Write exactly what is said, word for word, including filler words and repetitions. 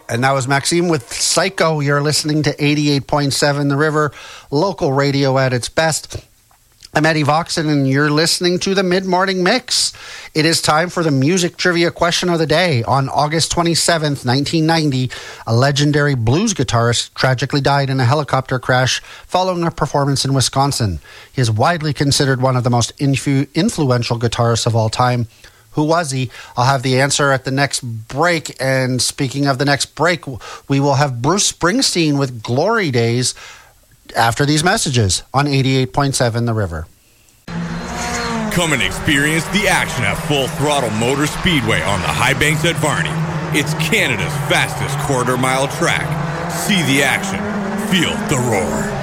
And that was Maxime with Psycho. You're listening to eighty-eight point seven The River, local radio at its best. I'm Eddie Voxon, and you're listening to the Mid-Morning Mix. It is time for the music trivia question of the day. On August twenty-seventh, nineteen ninety, a legendary blues guitarist tragically died in a helicopter crash following a performance in Wisconsin. He is widely considered one of the most influ- influential guitarists of all time. Who was he? I'll have the answer at the next break. And speaking of the next break, we will have Bruce Springsteen with Glory Days after these messages on eighty-eight point seven The River. Come and experience the action at Full Throttle Motor Speedway on the High Banks at Varney. It's Canada's fastest quarter mile track. See the action. Feel the roar.